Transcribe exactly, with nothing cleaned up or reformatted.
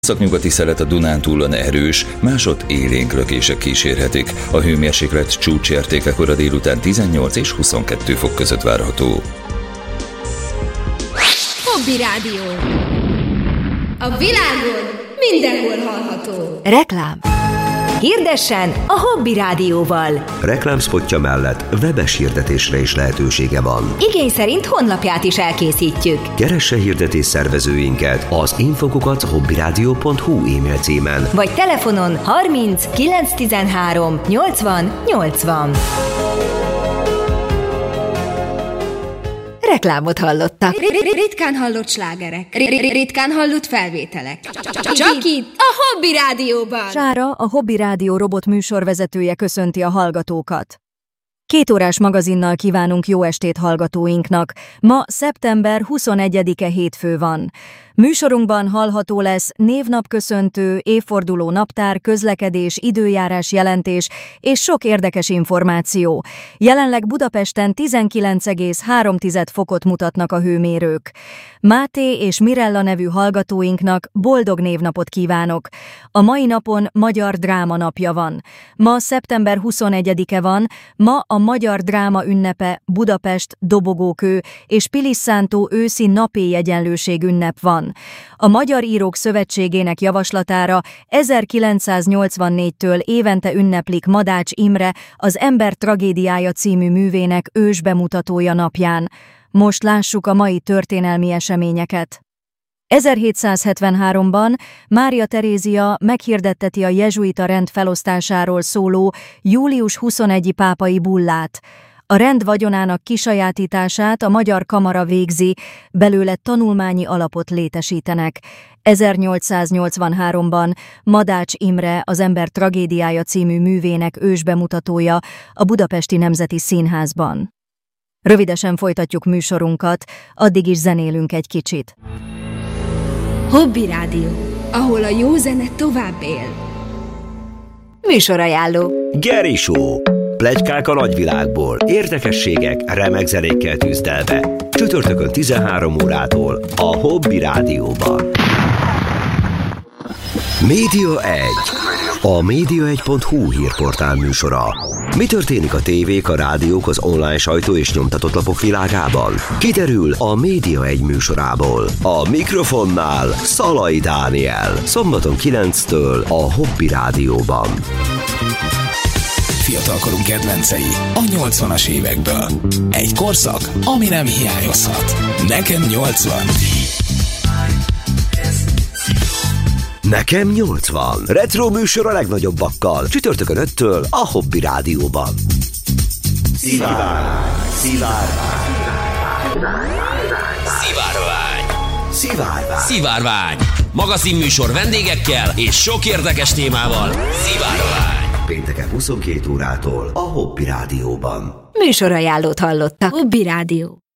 Északnyugati szelet a Dunántúlon erős, másod élénk lökések kísérhetik. A hőmérséklet csúcsértéke kora délután tizennyolc és huszonkettő fok között várható. Hobby Rádió. A világon mindenhol hallható. Reklám. Hirdessen a Hobby Rádióval. Reklámszpotja mellett webes hirdetésre is lehetősége van. Igény szerint honlapját is elkészítjük. Keresse hirdetés szervezőinket az infokukat hobbyradio pont hu e-mail címen. Vagy telefonon harminc kilenc tizenhárom nyolcvan nyolcvan. Reklámot hallottak. Ritkán hallott slágerek. Ritkán hallott felvételek. Csak itt a Hobby Rádióban. Sára, a Hobby Rádió robot műsorvezetője köszönti a hallgatókat. Két órás magazinnal kívánunk jó estét hallgatóinknak. Ma szeptember huszonegyedike hétfő van. Műsorunkban hallható lesz névnapköszöntő, évforduló naptár, közlekedés, időjárás jelentés és sok érdekes információ. Jelenleg Budapesten tizenkilenc egész három fokot mutatnak a hőmérők. Máté és Mirella nevű hallgatóinknak boldog névnapot kívánok. A mai napon Magyar Dráma napja van. Ma szeptember huszonegyedike van, ma a Magyar Dráma ünnepe, Budapest, Dobogókő és Pilisszántó őszi napéjegyenlőség ünnep van. A Magyar Írók Szövetségének javaslatára ezerkilencszáznyolcvannégytől évente ünneplik Madács Imre az Ember tragédiája című művének ősbemutatója napján. Most lássuk a mai történelmi eseményeket. ezerhétszázhetvenháromban Mária Terézia meghirdetteti a jezsuita rend felosztásáról szóló július huszonegyediki pápai bullát. A rend vagyonának kisajátítását a Magyar Kamara végzi, belőle tanulmányi alapot létesítenek. ezernyolcszáznyolcvanháromban Madács Imre az Ember tragédiája című művének ősbemutatója a Budapesti Nemzeti Színházban. Rövidesen folytatjuk műsorunkat, addig is zenélünk egy kicsit. Hobby Rádió, ahol a jó zene tovább él. Műsorajánló. Geri Show. Pletykák a nagyvilágból, érdekességek, remek zenékkel tűzdelve. Csütörtökön tizenhárom órától a Hobby Rádióban. Média egy. A média egy pont hu hírportál műsora. Mi történik a tévék, a rádiók, az online sajtó és nyomtatott lapok világában? Kiderül a Média egy műsorából. A mikrofonnál Szalai Dániel. Szombaton kilenctől a Hobby Rádióban. Fiatalkorunk kedvencei a nyolcvanas évekből. Egy korszak, ami nem hiányozhat. Nekem nyolcvan. Nekem nyolcvan. Retro műsor a legnagyobbakkal. Csütörtökön öttől a Hobby Rádióban. Szivárvány. Szivárvány. Szivárvány. Szivárvány. Szivárvány. Magazinműsor vendégekkel és sok érdekes témával. Szivárvány. Pénteken huszonkét órától a Hobby Rádióban. Műsorajánlót hallottak. Hobby Rádió.